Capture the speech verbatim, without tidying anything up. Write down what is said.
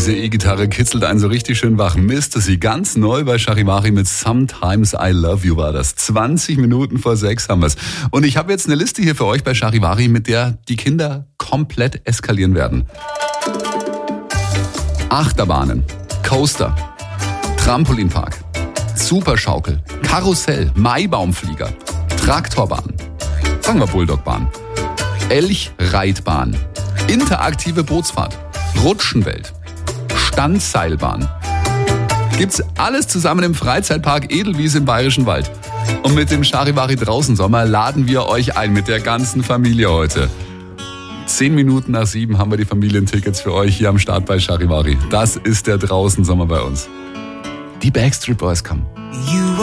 Diese E-Gitarre kitzelt einen so richtig schön wach. Mist, dass sie ganz neu bei Charivari mit Sometimes I Love You war das. zwanzig Minuten vor sechs haben wir's. Und ich habe jetzt eine Liste hier für euch bei Charivari, mit der die Kinder komplett eskalieren werden. Achterbahnen, Coaster, Trampolinpark, Superschaukel, Karussell, Maibaumflieger, Traktorbahn, sagen wir Bulldogbahn, Elchreitbahn, interaktive Bootsfahrt, Rutschenwelt, Standseilbahn. Gibt's alles zusammen im Freizeitpark Edelwies im Bayerischen Wald. Und mit dem Charivari Draußen Sommer laden wir euch ein mit der ganzen Familie heute. Zehn Minuten nach sieben haben wir die Familientickets für euch hier am Start bei Charivari. Das ist der Draußen Sommer bei uns. Die Backstreet Boys kommen.